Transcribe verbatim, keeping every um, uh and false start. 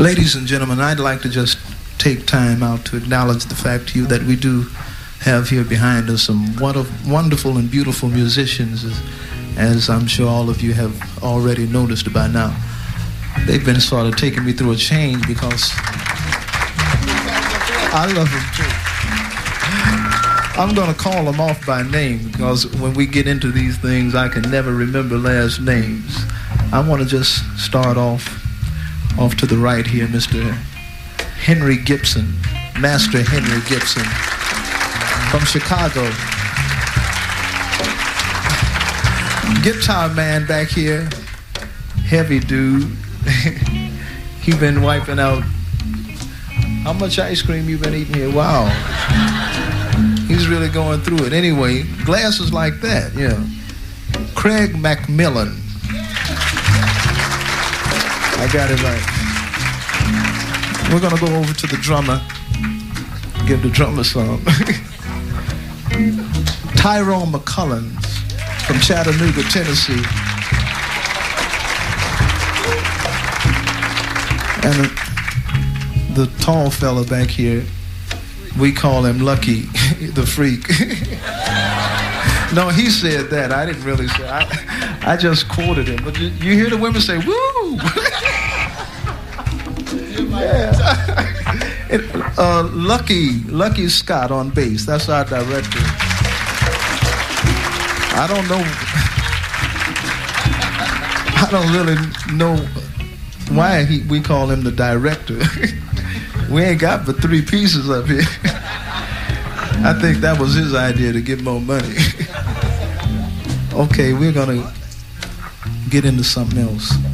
Ladies and gentlemen, I'd like to just take time out to acknowledge the fact to you that we do have here behind us some wonderful and beautiful musicians, as, as I'm sure all of you have already noticed by now. They've been sort of taking me through a change because I love them too. I'm going to call them off by name because when we get into these things, I can never remember last names. I want to just start off off to the right here, Mister Henry Gibson, Master Henry Gibson from Chicago. Guitar man back here, heavy dude. He been wiping out. How much ice cream you been eating here? Wow. He's really going through it. Anyway, glasses like that, yeah. Craig Macmillan. I got it right. We're gonna go over to the drummer. Give the drummer some. Tyrone McCullens from Chattanooga, Tennessee. And the, the tall fella back here, we call him Lucky, the Freak. No, he said that. I didn't really say. I, I just quoted him. But you, you hear the women say, "Woo!" Yeah. It, uh, Lucky, Lucky Scott on bass. That's our director. I don't know. I don't really know why he, we call him the director. We ain't got but three pieces up here. I think that was his idea to get more money. Okay, we're gonna get into something else.